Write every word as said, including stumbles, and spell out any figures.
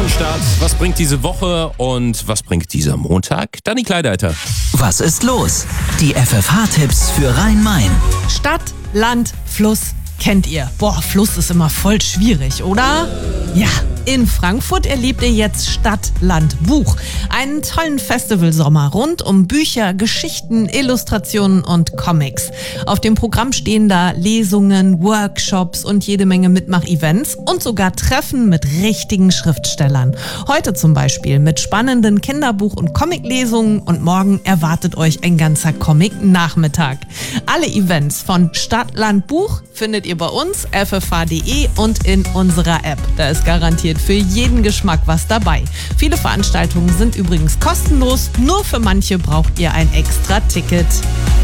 Wochenstart. Was bringt diese Woche und was bringt dieser Montag? Dani Kleideiter. Was ist los? Die F F H-Tipps für Rhein-Main. Stadt, Land, Fluss kennt ihr. Boah, Fluss ist immer voll schwierig, oder? Ja. In Frankfurt erlebt ihr jetzt Stadt, Land, Buch. Einen tollen Festivalsommer rund um Bücher, Geschichten, Illustrationen und Comics. Auf dem Programm stehen da Lesungen, Workshops und jede Menge Mitmach-Events und sogar Treffen mit richtigen Schriftstellern. Heute zum Beispiel mit spannenden Kinderbuch- und Comiclesungen und morgen erwartet euch ein ganzer Comic-Nachmittag. Alle Events von Stadt, Land, Buch findet ihr bei uns, f f h punkt d e und in unserer App. Da ist garantiert für jeden Geschmack was dabei. Viele Veranstaltungen sind übrigens kostenlos, nur für manche braucht ihr ein extra Ticket.